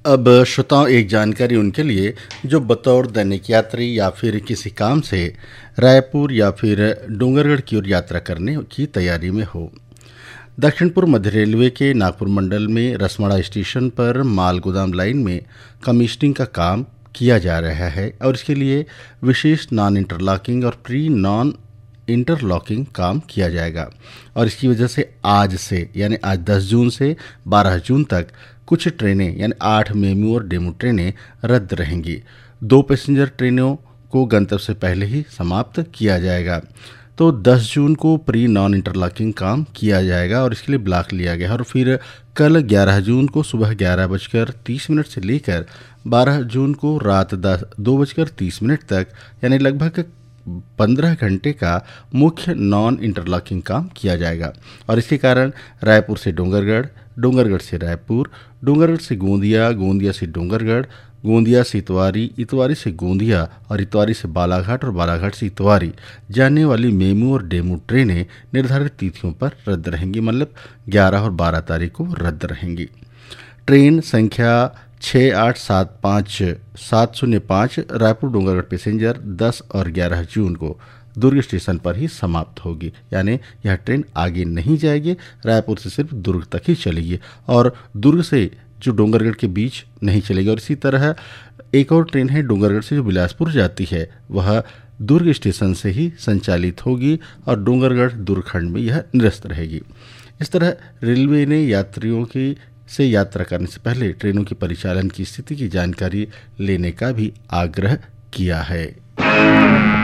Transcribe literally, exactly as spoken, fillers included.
अब श्रोताओं, एक जानकारी उनके लिए जो बतौर दैनिक यात्री या फिर किसी काम से रायपुर या फिर डूंगरगढ़ की ओर यात्रा करने की तैयारी में हो। दक्षिण पूर्व मध्य रेलवे के नागपुर मंडल में रसमड़ा स्टेशन पर माल गोदाम लाइन में कमीशनिंग का काम किया जा रहा है और इसके लिए विशेष नॉन इंटरलॉकिंग और प्री नॉन इंटरलॉकिंग काम किया जाएगा। और इसकी वजह से आज से यानी आज दस जून से बारह जून तक कुछ ट्रेनें यानी आठ मेमू और डेमू ट्रेनें रद्द रहेंगी। दो पैसेंजर ट्रेनों को गंतव्य से पहले ही समाप्त किया जाएगा। तो दस जून को प्री नॉन इंटरलॉकिंग काम किया जाएगा और इसके लिए ब्लॉक लिया गया और फिर कल ग्यारह जून को सुबह ग्यारह बजकर तीस मिनट से लेकर बारह जून को रात दस दो बजकर तीस मिनट तक यानी लगभग पंद्रह घंटे का मुख्य नॉन इंटरलॉकिंग काम किया जाएगा। और इसके कारण रायपुर से डूंगरगढ़, डूंगरगढ़ से रायपुर, डूंगरगढ़ से गोंदिया, गोंदिया से डूंगरगढ़, गोंदिया से इतवारी, इतवारी से गोंदिया और इतवारी से बालाघाट और बालाघाट से इतवारी जाने वाली मेमू और डेमू ट्रेनें निर्धारित तिथियों पर रद्द रहेंगी, मतलब ग्यारह और बारह तारीख को रद्द रहेंगी। ट्रेन संख्या छः आठ सात पाँच सात शून्य पाँच रायपुर डूंगरगढ़ पैसेंजर दस और ग्यारह जून को दुर्ग स्टेशन पर ही समाप्त होगी, यानी यह ट्रेन आगे नहीं जाएगी, रायपुर से सिर्फ दुर्ग तक ही चलेगी और दुर्ग से जो डूंगरगढ़ के बीच नहीं चलेगी। और इसी तरह एक और ट्रेन है डूंगरगढ़ से जो बिलासपुर जाती है, वह दुर्ग स्टेशन से ही संचालित होगी और डूंगरगढ़ दुर्ग खंड में यह निरस्त रहेगी। इस तरह रेलवे ने यात्रियों की से यात्रा करने से पहले ट्रेनों की परिचालन की स्थिति की जानकारी लेने का भी आग्रह किया है।